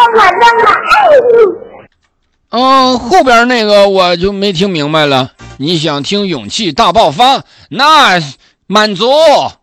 我这么爱你。 后边那个我就没听明白了。你想听勇气大爆发？那满足。